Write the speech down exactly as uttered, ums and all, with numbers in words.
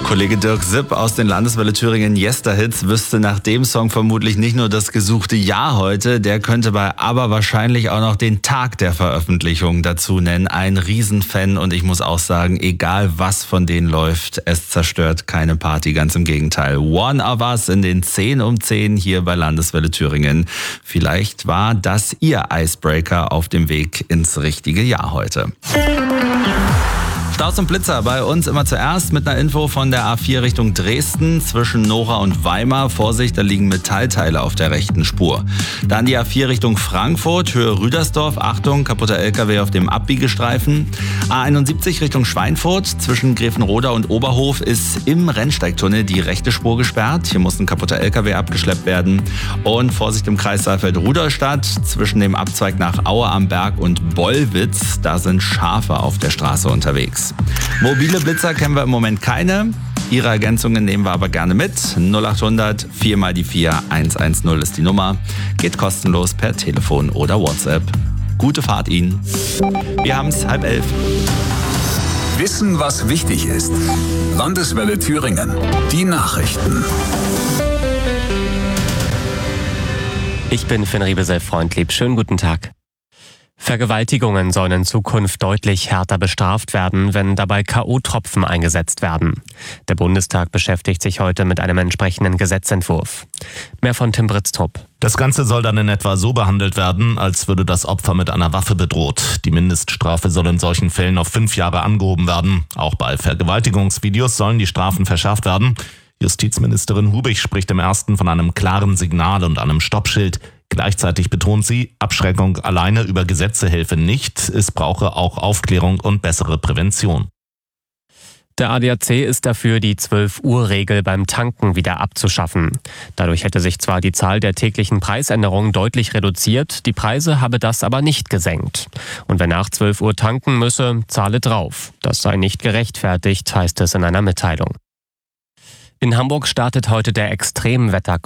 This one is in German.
Kollege Dirk Sipp aus den Landeswelle Thüringen Yesterhits wüsste nach dem Song vermutlich nicht nur das gesuchte Jahr heute, der könnte bei ABBA wahrscheinlich auch noch den Tag der Veröffentlichung dazu nennen. Ein Riesenfan und ich muss auch sagen, egal was von denen läuft, es zerstört keine Party, ganz im Gegenteil. One of Us in den zehn um zehn hier bei Landeswelle Thüringen. Vielleicht war das Ihr Icebreaker auf dem Weg ins richtige Jahr heute. Staus und Blitzer bei uns immer zuerst mit einer Info von der A vier Richtung Dresden zwischen Nora und Weimar. Vorsicht, da liegen Metallteile auf der rechten Spur. Dann die A vier Richtung Frankfurt, Höhe Rüdersdorf. Achtung, kaputter L K W auf dem Abbiegestreifen. A einundsiebzig Richtung Schweinfurt zwischen Grevenroda und Oberhof ist im Rennsteigtunnel die rechte Spur gesperrt. Hier muss ein kaputter L K W abgeschleppt werden. Und Vorsicht im Kreis Saalfeld-Rudolstadt zwischen dem Abzweig nach Aue am Berg und Bollwitz. Da sind Schafe auf der Straße unterwegs. Mobile Blitzer kennen wir im Moment keine. Ihre Ergänzungen nehmen wir aber gerne mit. null achthundert vier mal die vier eins eins null ist die Nummer. Geht kostenlos per Telefon oder WhatsApp. Gute Fahrt Ihnen. Wir haben es halb elf. Wissen, was wichtig ist. Landeswelle Thüringen. Die Nachrichten. Ich bin Finn Riebesel-Freundlieb. Schönen guten Tag. Vergewaltigungen sollen in Zukunft deutlich härter bestraft werden, wenn dabei K O-Tropfen eingesetzt werden. Der Bundestag beschäftigt sich heute mit einem entsprechenden Gesetzentwurf. Mehr von Tim Britztrup. Das Ganze soll dann in etwa so behandelt werden, als würde das Opfer mit einer Waffe bedroht. Die Mindeststrafe soll in solchen Fällen auf fünf Jahre angehoben werden. Auch bei Vergewaltigungsvideos sollen die Strafen verschärft werden. Justizministerin Hubich spricht im ersten von einem klaren Signal und einem Stoppschild. Gleichzeitig betont sie, Abschreckung alleine über Gesetze helfe nicht, es brauche auch Aufklärung und bessere Prävention. Der A D A C ist dafür, die zwölf Uhr Regel beim Tanken wieder abzuschaffen. Dadurch hätte sich zwar die Zahl der täglichen Preisänderungen deutlich reduziert, die Preise habe das aber nicht gesenkt. Und wer nach zwölf Uhr tanken müsse, zahle drauf. Das sei nicht gerechtfertigt, heißt es in einer Mitteilung. In Hamburg startet heute der Extremwetter